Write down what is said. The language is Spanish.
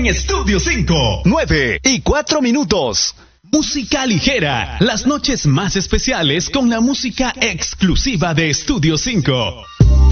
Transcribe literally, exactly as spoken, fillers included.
en Estudio cinco. nueve y cuatro minutos. Música ligera, las noches más especiales con la música exclusiva de Estudio cinco.